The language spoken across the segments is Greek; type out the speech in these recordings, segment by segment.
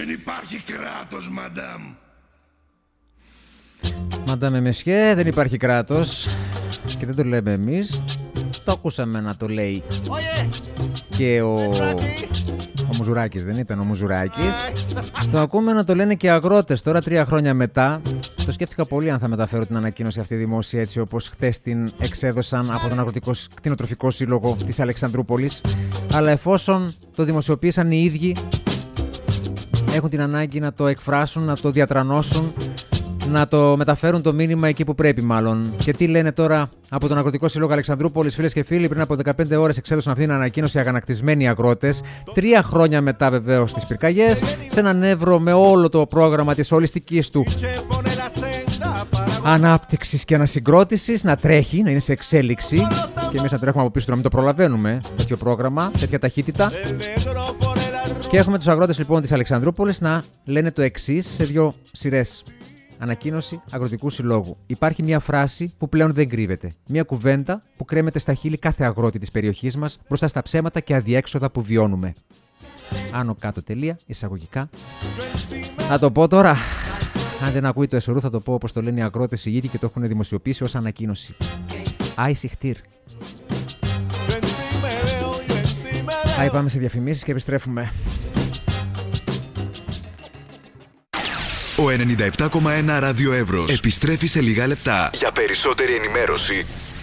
Δεν υπάρχει κράτος, μαντάμ. Μαντάμε Μεσχέ, δεν υπάρχει κράτος. Και δεν το λέμε εμείς. Το ακούσαμε να το λέει και ο Μουζουράκης, δεν ήταν ο Μουζουράκης. Το ακούμε να το λένε και αγρότες τώρα 3 χρόνια μετά. Το σκέφτηκα πολύ αν θα μεταφέρω την ανακοίνωση αυτή δημόσια έτσι όπως χτες την εξέδωσαν από τον Αγροτικό Κτηνοτροφικό Σύλλογο της Αλεξανδρούπολης. Αλλά εφόσον το δημοσιοποίησαν οι ίδιοι, έχουν την ανάγκη να το εκφράσουν, να το διατρανώσουν, να το μεταφέρουν το μήνυμα εκεί που πρέπει μάλλον. Και τι λένε τώρα από τον Αγροτικό Σύλλογο Αλεξανδρούπολης, φίλες και φίλοι, πριν από 15 ώρες εξέδωσαν αυτή την ανακοίνωση αγανακτισμένοι αγρότες. 3 χρόνια μετά βεβαίως τις πυρκαγιές, σε έναν Εύρο με όλο το πρόγραμμα της ολιστικής του ανάπτυξης και ανασυγκρότησης να τρέχει, να είναι σε εξέλιξη. Και εμείς να τρέχουμε από πίσω να μην το προλαβαίνουμε τέτοιο πρόγραμμα, τέτοια ταχύτητα. Και έχουμε τους αγρότες λοιπόν της Αλεξανδρούπολης να λένε το εξής σε 2 σειρές. Ανακοίνωση Αγροτικού Συλλόγου. Υπάρχει μια φράση που πλέον δεν κρύβεται. Μια κουβέντα που κρέμεται στα χείλη κάθε αγρότη της περιοχής μας μπροστά στα ψέματα και αδιέξοδα που βιώνουμε. Άνω κάτω τελεία, εισαγωγικά. Να το πω τώρα. Αν δεν ακούει το εσωρού, θα το πω όπως το λένε οι αγρότες οι ίδιοι και το έχουν δημοσιοποιήσει ως ανακοίνωση. Άισι χτύρ. Πάμε σε διαφημίσεις και επιστρέφουμε. Ο 97,1 Ράδιο Εύρος επιστρέφει σε λίγα λεπτά. Για περισσότερη ενημέρωση,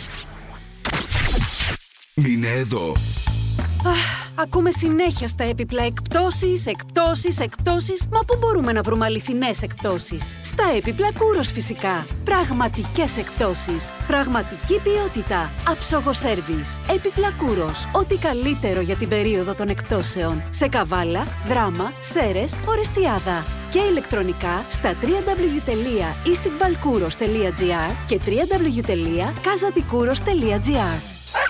μείνε εδώ. Ακούμε συνέχεια στα έπιπλα εκπτώσεις. Μα πού μπορούμε να βρούμε αληθινές εκπτώσεις? Στα έπιπλα Κούρος φυσικά. Πραγματικές εκπτώσεις. Πραγματική ποιότητα. Άψογο σέρβις. Έπιπλα Κούρος. Ό,τι καλύτερο για την περίοδο των εκπτώσεων. Σε Καβάλα, Δράμα, Σέρες, Ορεστιάδα. Και ηλεκτρονικά στα www.istikbalkouros.gr και www.kazatikuros.gr.